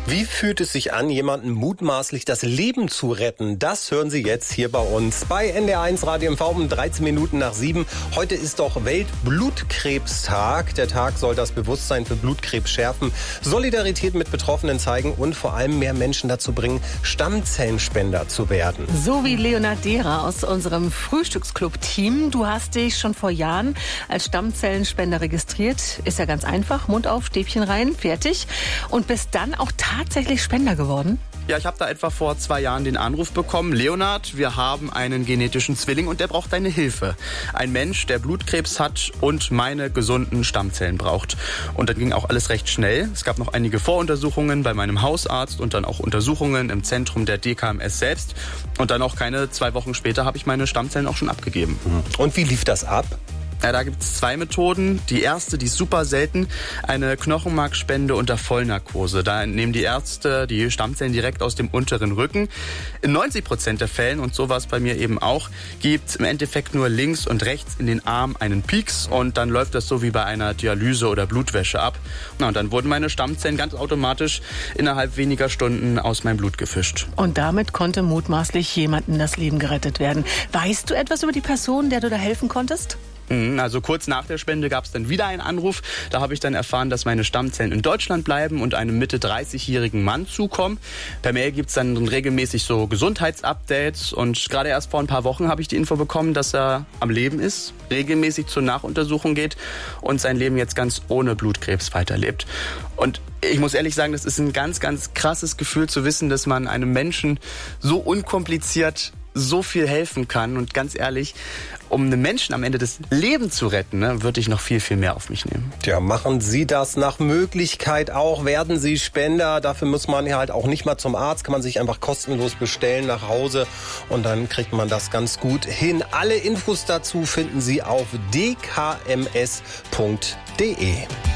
Wie fühlt es sich an, jemandem mutmaßlich das Leben zu retten? Das hören Sie jetzt hier bei uns bei NDR1 Radio MV um 13 Minuten nach 7. Heute ist doch Weltblutkrebstag. Der Tag soll das Bewusstsein für Blutkrebs schärfen, Solidarität mit Betroffenen zeigen und vor allem mehr Menschen dazu bringen, Stammzellenspender zu werden. So wie Leonard Dehrer aus unserem Frühstücksclub-Team. Du hast dich schon vor Jahren als Stammzellenspender registriert. Ist ja ganz einfach. Mund auf, Stäbchen rein, fertig. Und bist dann auch tatsächlich Spender geworden? Ja, ich habe da etwa vor 2 Jahren den Anruf bekommen. Leonard, wir haben einen genetischen Zwilling und der braucht deine Hilfe. Ein Mensch, der Blutkrebs hat und meine gesunden Stammzellen braucht. Und dann ging auch alles recht schnell. Es gab noch einige Voruntersuchungen bei meinem Hausarzt und dann auch Untersuchungen im Zentrum der DKMS selbst. Und dann auch keine 2 Wochen später habe ich meine Stammzellen auch schon abgegeben. Und wie lief das ab? Ja, da gibt es 2 Methoden. Die erste, die ist super selten, eine Knochenmarkspende unter Vollnarkose. Da entnehmen die Ärzte die Stammzellen direkt aus dem unteren Rücken. In 90% der Fällen, und so war es bei mir eben auch, gibt im Endeffekt nur links und rechts in den Arm einen Pieks und dann läuft das so wie bei einer Dialyse oder Blutwäsche ab. Na, und dann wurden meine Stammzellen ganz automatisch innerhalb weniger Stunden aus meinem Blut gefischt. Und damit konnte mutmaßlich jemandem das Leben gerettet werden. Weißt du etwas über die Person, der du da helfen konntest? Also kurz nach der Spende gab es dann wieder einen Anruf. Da habe ich dann erfahren, dass meine Stammzellen in Deutschland bleiben und einem Mitte 30-jährigen Mann zukommen. Per Mail gibt es dann regelmäßig so Gesundheitsupdates. Und gerade erst vor ein paar Wochen habe ich die Info bekommen, dass er am Leben ist, regelmäßig zur Nachuntersuchung geht und sein Leben jetzt ganz ohne Blutkrebs weiterlebt. Und ich muss ehrlich sagen, das ist ein ganz, ganz krasses Gefühl zu wissen, dass man einem Menschen so unkompliziert so viel helfen kann. Und ganz ehrlich, um einem Menschen am Ende das Leben zu retten, würde ich noch viel, viel mehr auf mich nehmen. Tja, machen Sie das nach Möglichkeit auch. Werden Sie Spender. Dafür muss man ja halt auch nicht mal zum Arzt. Kann man sich einfach kostenlos bestellen nach Hause. Und dann kriegt man das ganz gut hin. Alle Infos dazu finden Sie auf dkms.de.